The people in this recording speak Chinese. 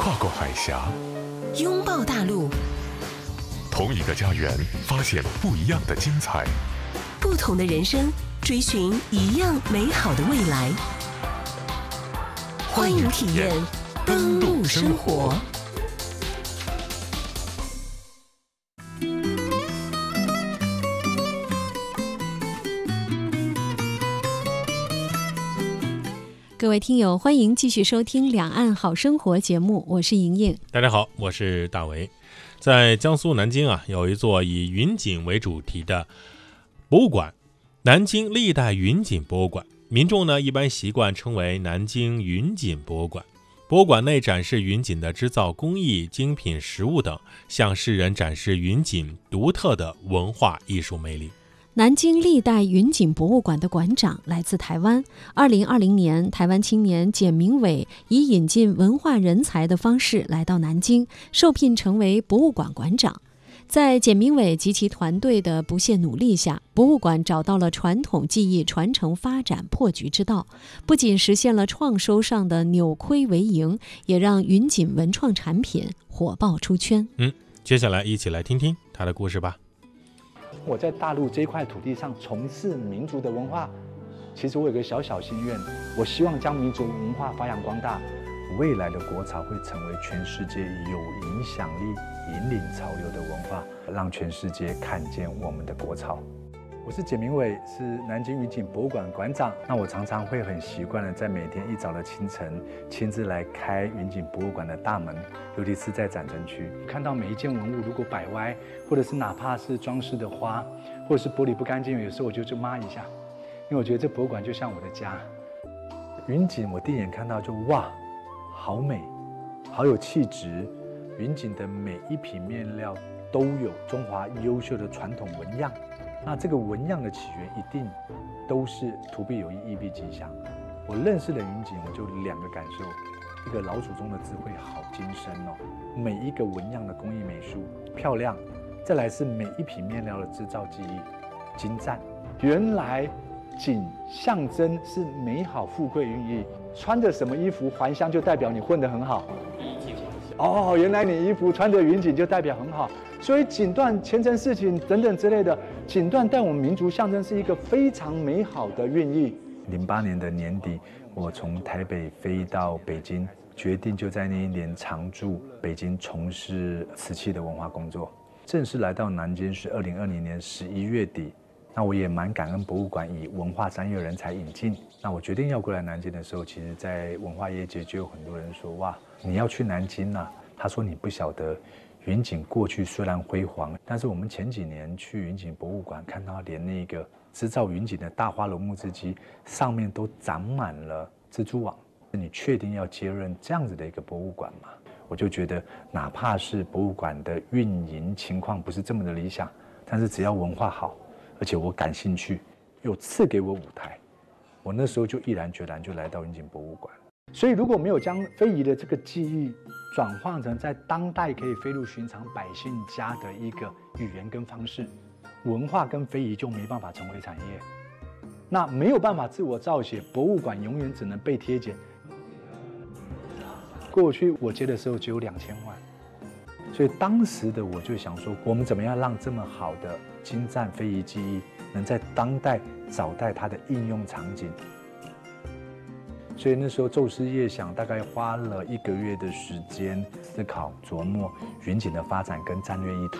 跨过海峡， 拥抱大陆， 同一个家园，发现不一样的精彩。 不同的人生，追寻一样美好的未来。欢迎体验登陆生活。 各位听友，欢迎继续收听《两岸好生活》节目，我是莹莹。 大家好，我是大为。在江苏南京有一座以云锦为主题的博物馆，南京历代云锦博物馆，民众呢一般习惯称为南京云锦博物馆。博物馆内展示云锦的织造工艺、精品实物等，向世人展示云锦独特的文化艺术魅力。 南京历代云锦博物馆的馆长来自台湾。2020年，台湾青年简明伟以引进文化人才的方式来到南京，受聘成为博物馆馆长。在简明伟及其团队的不懈努力下，博物馆找到了传统技艺传承发展破局之道，不仅实现了创收上的扭亏为盈，也让云锦文创产品火爆出圈。 接下来一起来听听他的故事吧。 我在大陆这块土地上从事民族的文化，其实我有个小小心愿，我希望将民族文化发扬光大，未来的国潮会成为全世界有影响力、引领潮流的文化，让全世界看见我们的国潮。我是简明伟，是南京云锦博物馆馆长。那我常常会很习惯的在每天一早的清晨，亲自来开云锦博物馆的大门，尤其是在展陈区，看到每一件文物如果摆歪，或者是哪怕是装饰的花，或者是玻璃不干净，有时候我就骂一下，因为我觉得这博物馆就像我的家。云锦我第一眼看到就哇，好美，好有气质。云锦的每一匹面料都有中华优秀的传统纹样。那这个纹样的起源一定都是图必有意，意必吉祥。我认识了云锦，我就两个感受：一个老祖宗的智慧好精深哦，每一个纹样的工艺美术漂亮；再来是每一匹面料的制造技艺精湛。原来锦象征是美好、富贵、寓意，穿着什么衣服还乡就代表你混得很好。哦，原来你衣服穿着云锦就代表很好。所以锦缎、前程似锦等等之类的，锦缎带我们民族象征是一个非常美好的寓意。08年的年底，我从台北飞到北京，决定就在那一年常驻北京，从事瓷器的文化工作。正式来到南京是2020年11月底。那我也蛮感恩博物馆以文化专业人才引进。那我决定要过来南京的时候，其实在文化业界就有很多人说：哇，你要去南京啊？他说你不晓得。云锦过去虽然辉煌，但是我们前几年去云锦博物馆看到，连那个制造云锦的大花楼木制机上面都长满了蜘蛛网。你确定要接任这样子的一个博物馆吗？我就觉得，哪怕是博物馆的运营情况不是这么的理想，但是只要文化好，而且我感兴趣，又赐给我舞台，我那时候就毅然决然就来到云锦博物馆。所以如果没有将非遗的这个技艺转换成在当代可以飞入寻常百姓家的一个语言跟方式，文化跟非遗就没办法成为产业。那没有办法自我造血，博物馆永远只能被贴减。过去我接的时候只有2000万，所以当时的我就想说，我们怎么样让这么好的精湛非遗技艺能在当代找到它的应用场景。所以那时候昼思夜想，大概花了1个月的时间思考琢磨云锦的发展跟战略意图。